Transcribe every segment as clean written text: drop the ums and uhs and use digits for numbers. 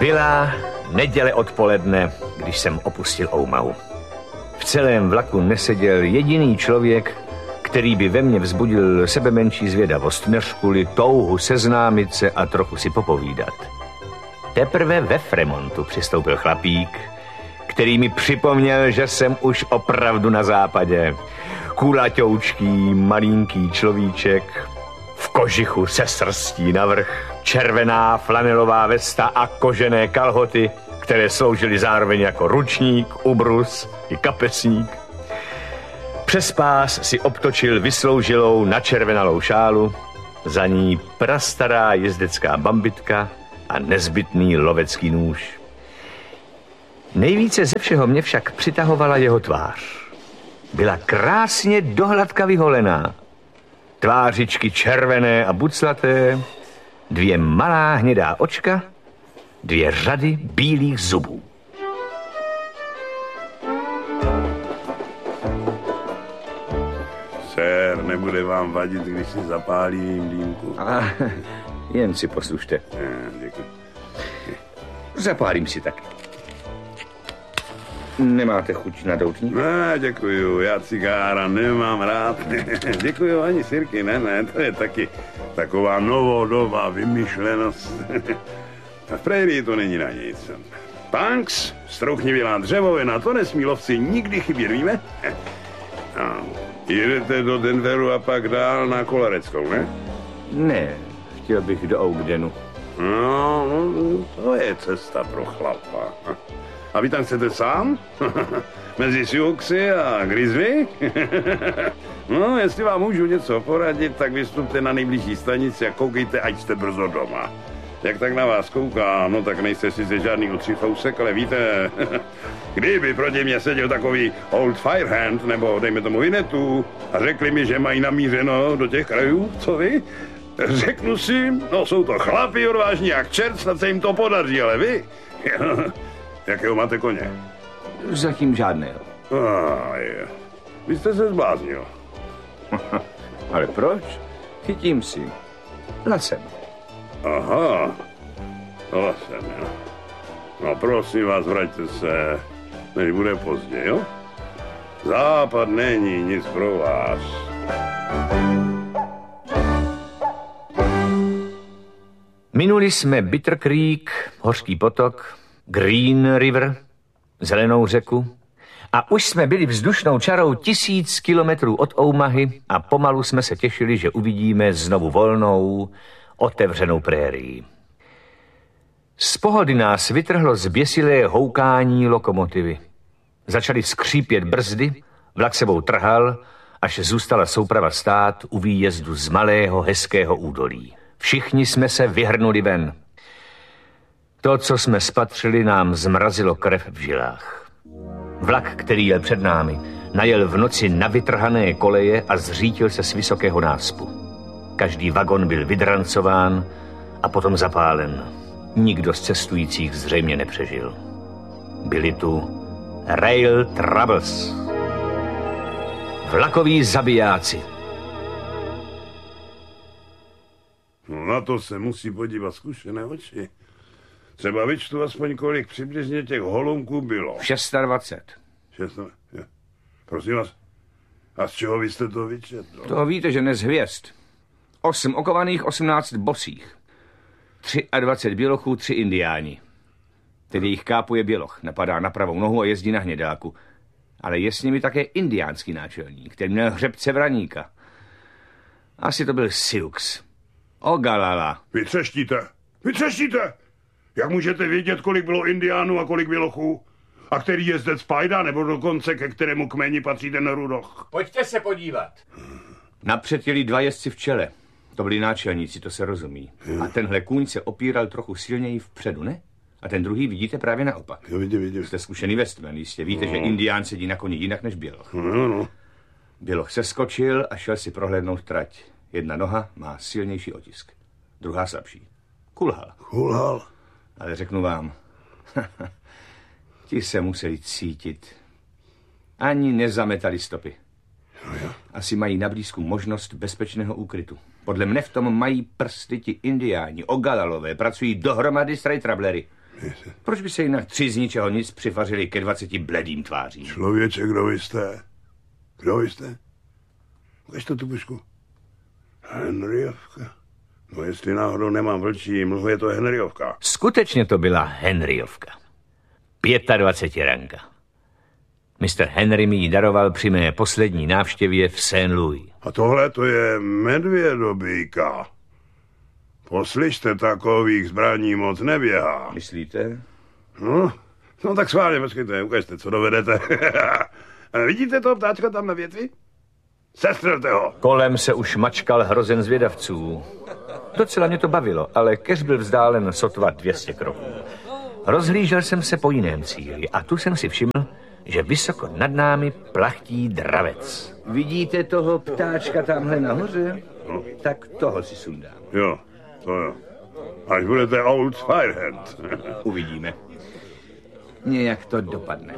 Byla neděle odpoledne, když jsem opustil Oumahu. V celém vlaku neseděl jediný člověk, který by ve mně vzbudil sebemenší zvědavost, než kvůli touhu seznámit se a trochu si popovídat. Teprve ve Fremontu přistoupil chlapík, který mi připomněl, že jsem už opravdu na západě. Kulaťoučký, malinký človíček, v kožichu se srstí navrch, červená flanelová vesta a kožené kalhoty, které sloužily zároveň jako ručník, ubrus i kapesník. Přes pás si obtočil vysloužilou načervenalou šálu, za ní prastará jezdecká bambitka a nezbytný lovecký nůž. Nejvíce ze všeho mě však přitahovala jeho tvář. Byla krásně dohladka vyholená. Tvářičky červené a buclaté, 2 malá hnědá očka, 2 řady bílých zubů. Sér, nebude vám vadit, když si zapálím dýmku. A jen si poslušte. Děkuji. Zapálím si taky. Nemáte chuť na doutník? Ne, děkuju, já cigára nemám rád. Děkuju ani sirky, ne, to je taky taková novodobá vymyšlenost. A v prérii to není na nic. Punks, strouchnivělá dřevovina, to nesmí lovci nikdy chybět, víme? No, jedete do Denveru a pak dál na Kolareckou, ne? Ne, chtěl bych do Oakdenu. No, to je cesta pro chlapa. A vy tam chcete sám? Mezi Siouxy a Grizzly? No, jestli vám můžu něco poradit, tak vystupte na nejbližší stanici a koukejte, ať jste brzo doma. Jak tak na vás kouká, no tak nejste sice žádný utřifousek, ale víte, kdyby proti mě seděl takový old firehand, nebo dejme tomu Vinetu, a řekli mi, že mají namířeno do těch krajů, co vy? Řeknu si, no jsou to chlapi odvážní jak čert, snad se jim to podaří, ale vy? Jakého máte koně? Zatím žádného. Vy jste se zbláznil. Ale proč? Chytím si. Lasem. Aha, lasem, jo. No prosím vás, vraťte se, než bude pozdě, jo? Západ není nic pro vás. Minuli jsme Bitter Creek, Hořký potok, Green River, Zelenou řeku a už jsme byli vzdušnou čarou 1000 kilometrů od Oumahy a pomalu jsme se těšili, že uvidíme znovu volnou, otevřenou prérii. Z pohody nás vytrhlo zběsilé houkání lokomotivy. Začaly skřípět brzdy, vlak sebou trhal, až zůstala souprava stát u výjezdu z malého hezkého údolí. Všichni jsme se vyhrnuli ven. To, co jsme spatřili, nám zmrazilo krev v žilách. Vlak, který jel před námi, najel v noci na vytrhané koleje a zřítil se z vysokého náspu. Každý vagon byl vydrancován a potom zapálen. Nikdo z cestujících zřejmě nepřežil. Byli tu Rail Troubles. Vlakoví zabijáci. No na to se musí podívat zkušené oči. Třeba vyčtu aspoň kolik přibližně těch holunků bylo. 26. Prosím vás, a z čeho vy jste to vyčetl? To víte, že ne z hvězd. 8 okovaných, 18 bosých. 23 bělochů, 3 indiáni. Tedy jich kápuje běloch, napadá na pravou nohu a jezdí na hnědáku. Ale je s nimi také indiánský náčelník, který měl hřebce vraníka. Asi to byl Sioux. Ogalala. Vytřeštíte! Jak můžete vědět, kolik bylo indiánů a kolik bělochů? A který jezdec pajda, nebo dokonce ke kterému kmeni patří ten rudoch? Pojďte se podívat. Napřed jeli 2 jezdci v čele. To byli náčelníci, to se rozumí. A tenhle kůň se opíral trochu silněji vpředu, ne? A ten druhý vidíte právě naopak. Jo, vidím. Jste zkušený westman, jistě. Víte, že indián sedí na koni jinak než běloch. No. Běloch se skočil a šel si prohlédnout trať. Jedna noha má silnější otisk, druhá slabší. Kulhal. Ale řeknu vám, ti se museli cítit. Ani nezametali stopy. Asi mají na blízku možnost bezpečného úkrytu. Podle mne v tom mají prsty ti indiáni, ogalalové, pracují dohromady s trajtrablery. Proč by se jinak 3 z ničeho nic přivařili ke 20 bledým tvářím? Člověče, kdo vy jste? Kdo vy jste? Ukažte tu pušku. Henryovka. No jestli náhodou nemám vlčí mluvu, je to Henryovka. Skutečně to byla Henryovka. 25 ranka. Mr. Henry mi ji daroval při mé poslední návštěvě v St. Louis. A tohle to je medvědobíka. Poslyšte, takových zbraní moc neběhá. Myslíte? No tak schválně, počkejte, ukažte, co dovedete. Vidíte toho ptáčka tam na větvi? Sestřelte ho. Kolem se už mačkal hrozen zvědavců. Docela mě to bavilo, ale keř byl vzdálen sotva 200 kroků. Rozhlížel jsem se po jiném cíli a tu jsem si všiml, že vysoko nad námi plachtí dravec. Vidíte toho ptáčka tamhle nahoře? No. Tak toho si sundám. Jo, to jo. Až budete Old Firehand. Uvidíme. Nějak to dopadne.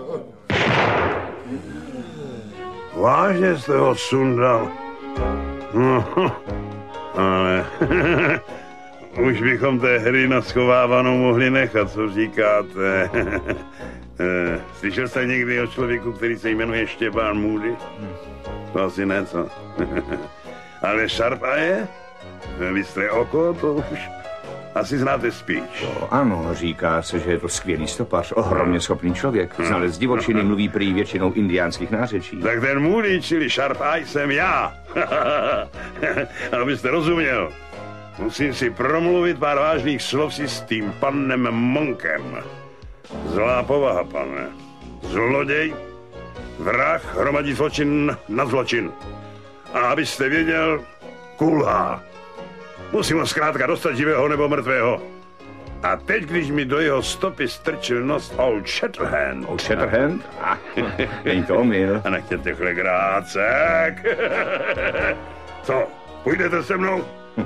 Vážně jste ho sundal? No, ale už bychom té hry na schovávanou mohli nechat, co říkáte. Slyšel jste někdy o člověku, který se jmenuje Štěpán Moody? To asi ne, co? Ale Sharp Eye? Bystré oko, to už asi znáte spíš. To ano, říká se, že je to skvělý stopař, ohromně schopný člověk. Znalec divočiny, mluví prý většinou indiánských nářečí. Tak ten Moody, čili Sharp Eye, jsem já. Abyste rozuměl, musím si promluvit pár vážných slov si s tím panem Monkem. Zlá povaha, pane. Zloděj, vrah, hromadí zločin na zločin. A abyste věděl, kulhá. Musím ho zkrátka dostat živého nebo mrtvého. A teď, když mi do jeho stopy strčil nos Old Shatterhand. Old Shatterhand? Není to omyl. A nechtěte chlegrácek. Co, půjdete se mnou?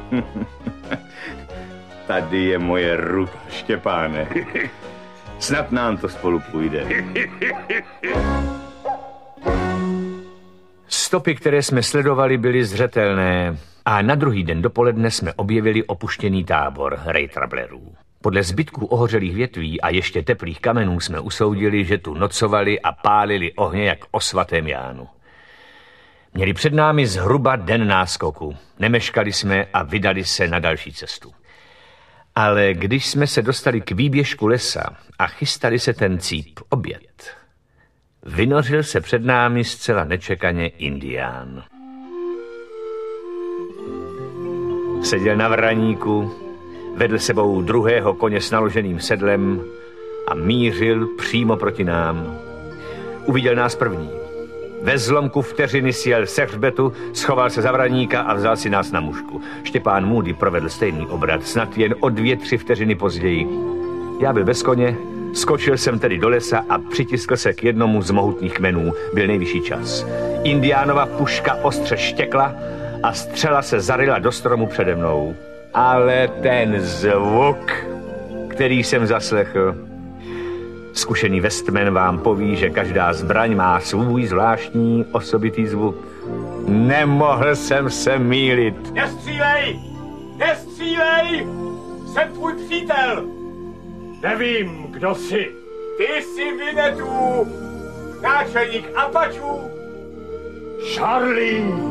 Tady je moje ruka, Štěpáne. Snad nám to spolu půjde. Stopy, které jsme sledovali, byly zřetelné a na druhý den dopoledne jsme objevili opuštěný tábor rejtrablerů. Podle zbytků ohořelých větví a ještě teplých kamenů jsme usoudili, že tu nocovali a pálili ohně jak o svatém Jánu. Měli před námi zhruba den náskoku. Nemeškali jsme a vydali se na další cestu. Ale když jsme se dostali k výběžku lesa a chystali se ten cíp oběd, vynořil se před námi zcela nečekaně indián. Seděl na vraníku, vedl sebou druhého koně s naloženým sedlem a mířil přímo proti nám. Uviděl nás první. Ve zlomku vteřiny sjel se hřbetu, schoval se za vraníka a vzal si nás na mužku. Štěpán Moody provedl stejný obrat, snad jen o 2-3 vteřiny později. Já byl bez koně, skočil jsem tedy do lesa a přitiskl se k jednomu z mohutných kmenů. Byl nejvyšší čas. Indiánova puška ostře štěkla a střela se zaryla do stromu přede mnou. Ale ten zvuk, který jsem zaslechl... Zkušený Westman vám poví, že každá zbraň má svůj zvláštní osobitý zvuk. Nemohl jsem se mýlit. Nestřílej! Nestřílej! Jsem tvůj přítel! Nevím, kdo jsi. Ty jsi Winnetou, náčelník Apachů. Charlie!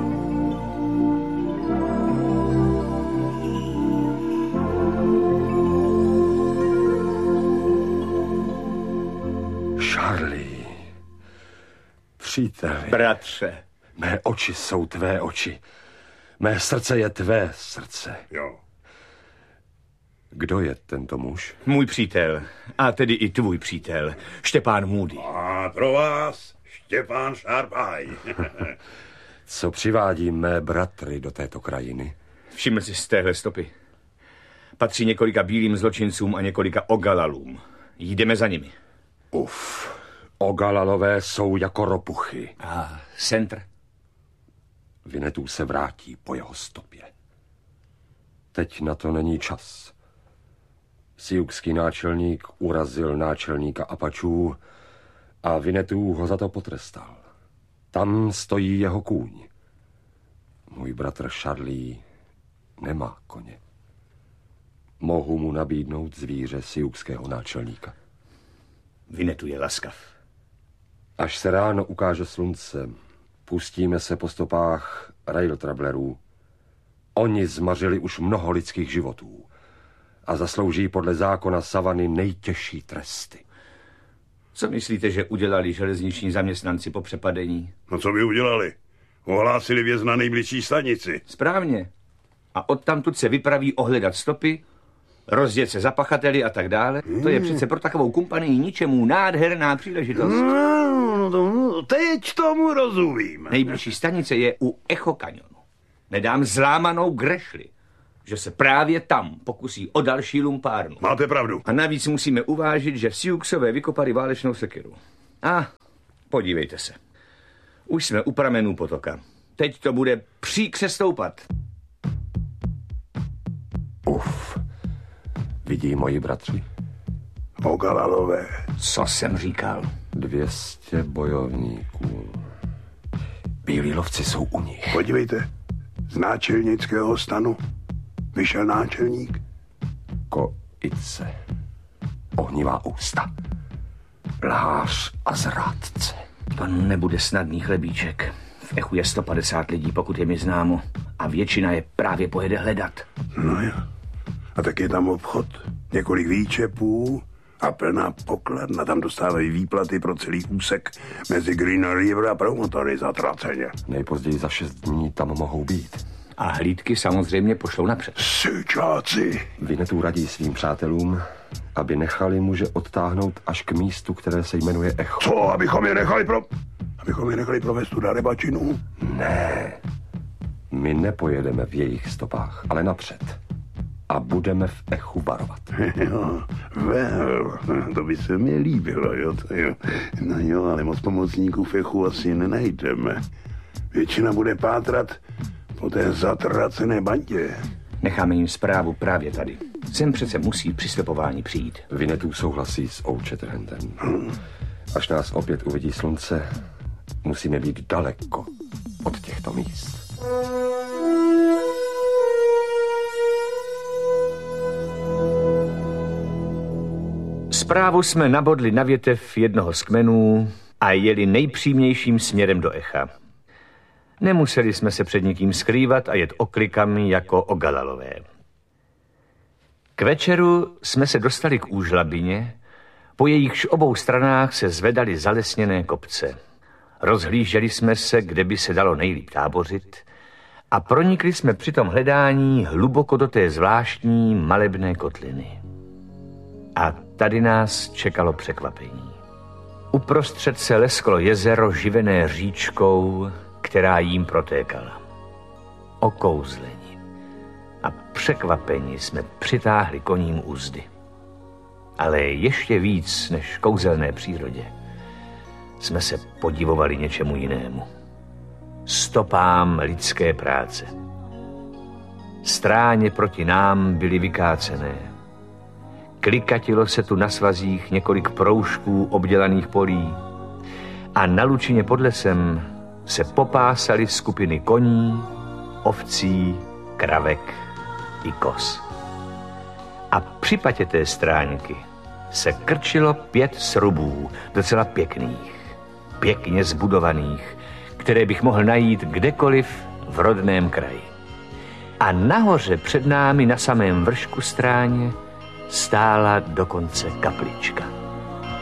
Charlie, příteli. Bratře. Mé oči jsou tvé oči. Mé srdce je tvé srdce. Jo. Kdo je tento muž? Můj přítel, a tedy i tvůj přítel, Štěpán Moody. A pro vás Štěpán Sharp Eye. Co přivádí mé bratry do této krajiny? Všiml jsi z téhle stopy. Patří několika bílým zločincům a několika ogalalům. Jdeme za nimi. Ogalalové jsou jako ropuchy. A centr? Winnetou se vrátí po jeho stopě. Teď na to není čas. Siouxský náčelník urazil náčelníka Apachů a Winnetou ho za to potrestal. Tam stojí jeho kůň. Můj bratr Charlie nemá koně. Mohu mu nabídnout zvíře siukského náčelníka. Vinetu je laskav. Až se ráno ukáže slunce, pustíme se po stopách rail travelerů. Oni zmařili už mnoho lidských životů a zaslouží podle zákona savany nejtěžší tresty. Co myslíte, že udělali železniční zaměstnanci po přepadení? No co by udělali? Ohlásili věz na nejbližší stanici. Správně. A odtamtud se vypraví ohledat stopy, rozjet se za pachateli a tak dále. To je přece pro takovou kumpanii ničemu nádherná příležitost. No, teď tomu rozumím. Nejbližší stanice je u Echo kanionu. Nedám zlámanou grešli, že se právě tam pokusí o další lumpárnu. Máte pravdu. A navíc musíme uvážit, že Siouxové vykopali válečnou sekeru. A podívejte se. Už jsme u pramenů potoka. Teď to bude příkře stoupat. Vidí moji bratři? Ogalalové. Co jsem říkal? 200 bojovníků. Bílí lovci jsou u nich. Podívejte, z náčelnického stanu vyšel náčelník. Koice. Ohnivá ústa. Lhář a zrádce. To nebude snadný chlebíček. V Echu je 150 lidí, pokud je mi známo. A většina je právě pojede hledat. No jo. A tak je tam obchod. Několik výčepů a plná pokladna. Tam dostávají výplaty pro celý úsek mezi Green River a promotory zatraceně. Nejpozději za 6 dní tam mohou být. A hlídky samozřejmě pošlou napřed. Syčáci. Vinetu radí svým přátelům, aby nechali muže odtáhnout až k místu, které se jmenuje Echo. Co, abychom je nechali provést tu darebačinu? Ne. My nepojedeme v jejich stopách, ale napřed. A budeme v Echu barovat. Jo, to by se mi líbilo, jo. No jo, ale moc pomocníků v Echu asi nenajdeme. Většina bude pátrat po té zatracené bandě. Necháme jim zprávu právě tady. Sem přece musí při stopování přijít. Vinetu souhlasí s Old-Shatterhandem. Až nás opět uvidí slunce, musíme být daleko od těchto míst. Zprávu jsme nabodli na větev jednoho z kmenů a jeli nejpřímějším směrem do Echa. Nemuseli jsme se před nikým skrývat a jet oklikami jako Ogalalové. K večeru jsme se dostali k úžlabině, po jejichž obou stranách se zvedaly zalesněné kopce. Rozhlíželi jsme se, kde by se dalo nejlíp tábořit a pronikli jsme při tom hledání hluboko do té zvláštní malebné kotliny. A tady nás čekalo překvapení. Uprostřed se lesklo jezero živené říčkou, která jím protékala. Okouzleni a překvapeni jsme přitáhli koním uzdy. Ale ještě víc než kouzelné přírodě jsme se podivovali něčemu jinému. Stopám lidské práce. Stráně proti nám byly vykácené. Klikatilo se tu na svazích několik proužků obdělaných polí a na lučině pod lesem se popásaly skupiny koní, ovcí, kravek i koz. A při patě té stránky se krčilo 5 srubů, docela pěkných, pěkně zbudovaných, které bych mohl najít kdekoliv v rodném kraji. A nahoře před námi na samém vršku stráně stála dokonce kaplička.